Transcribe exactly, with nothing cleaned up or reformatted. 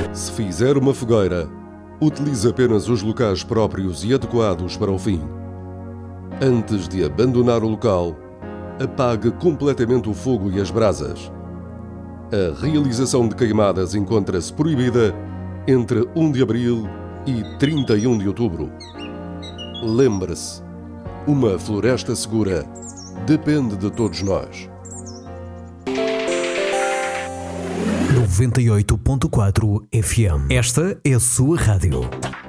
Se fizer uma fogueira, utilize apenas os locais próprios e adequados para o fim. Antes de abandonar o local, apague completamente o fogo e as brasas. A realização de queimadas encontra-se proibida entre primeiro de abril e trinta e um de outubro. Lembre-se, uma floresta segura depende de todos nós. noventa e oito ponto quatro F M. Esta é a sua rádio.